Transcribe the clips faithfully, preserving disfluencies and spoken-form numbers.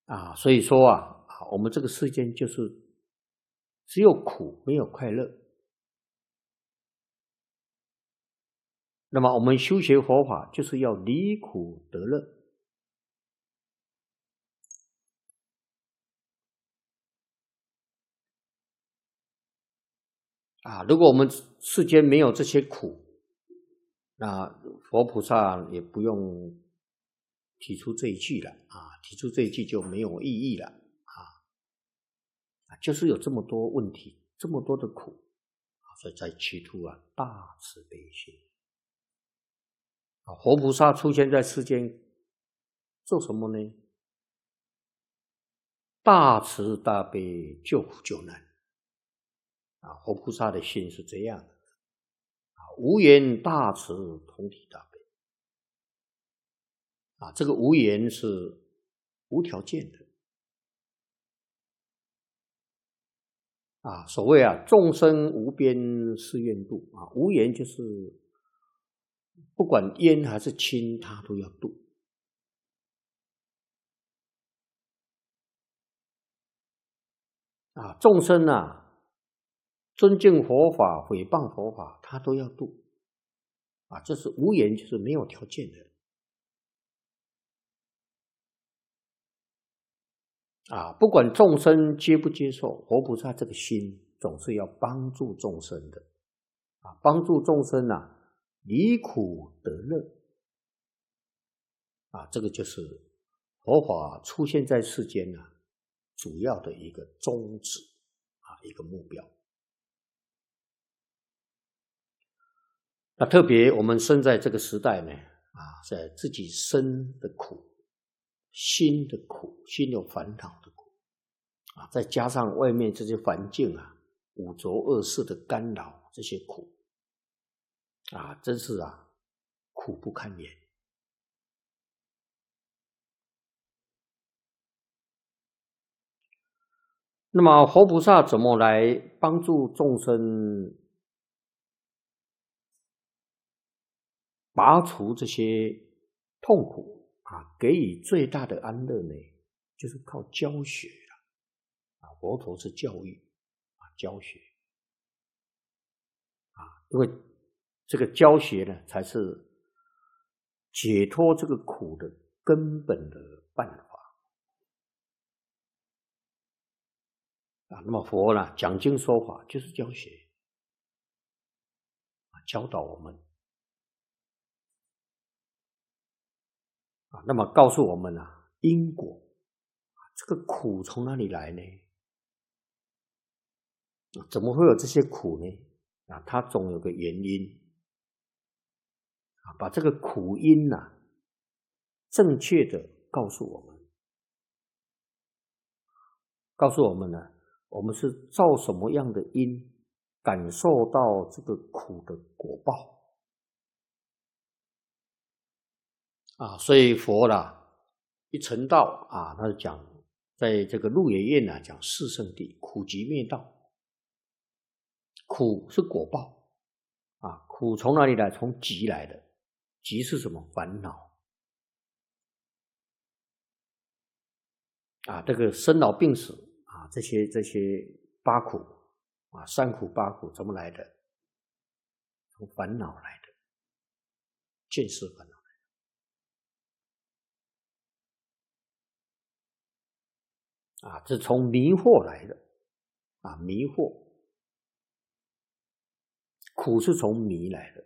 啊，所以说啊，我们这个世间就是只有苦没有快乐。那么我们修学佛法就是要离苦得乐。啊，如果我们世间没有这些苦，那佛菩萨也不用提出这一句了啊，提出这一句就没有意义了啊，就是有这么多问题，这么多的苦，所以才提出啊大慈悲心。啊，佛菩萨出现在世间做什么呢？大慈大悲，救苦救难。啊，佛菩萨的心是这样的，啊，无言大慈，同体大悲。啊，这个无言是无条件的。啊，所谓啊，众生无边誓愿度啊，无言就是不管冤还是亲，他都要度。啊，众生啊，尊敬佛法、诽谤佛法，他都要度。啊，这是无言，就是没有条件的。啊，不管众生接不接受，佛菩萨这个心总是要帮助众生的。啊，帮助众生啊，离苦得乐。啊，这个就是佛法出现在世间啊，主要的一个宗旨啊，一个目标。那特别我们生在这个时代呢，啊，在自己生的苦，心的苦，心有烦恼的苦，啊，再加上外面这些环境啊，五浊恶世的干扰，这些苦，啊，真是啊，苦不堪言。那么佛菩萨怎么来帮助众生拔除这些痛苦啊，给予最大的安乐呢？就是靠教学了。啊，佛陀是教育啊，教学啊，因为这个教学呢，才是解脱这个苦的根本的办法。啊，那么佛呢，讲经说法就是教学，啊，教导我们，啊，那么告诉我们啊，因果，这个苦从哪里来呢？啊，怎么会有这些苦呢？啊，它总有个原因，啊，把这个苦因呐，啊，正确的告诉我们，告诉我们呢，我们是造什么样的因，感受到这个苦的果报。啊，所以佛啦，一成道啊，他就讲，在这个鹿野苑啊，讲四圣谛，苦集灭道。苦是果报啊，苦从哪里来？从集来的。集是什么？烦恼啊，这个生老病死啊，这些这些八苦啊，三苦八苦怎么来的？从烦恼来的，见识烦恼。啊，这从迷惑来的，啊，迷惑，苦是从迷来的。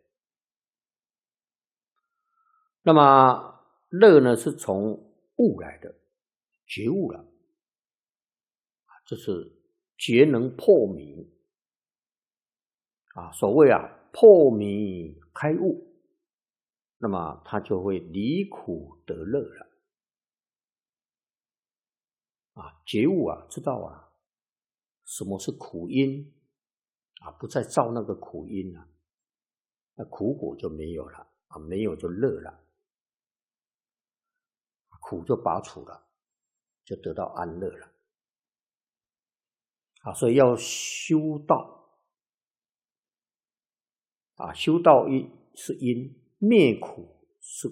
那么乐呢，是从悟来的，觉悟了，这是觉能破迷。啊，所谓啊，破迷开悟，那么他就会离苦得乐了。啊，觉悟啊，知道啊，什么是苦因啊，不再造那个苦因了，那苦果就没有了啊，没有就乐了，苦就拔除了，就得到安乐了。啊，所以要修道啊，修道因是因，灭苦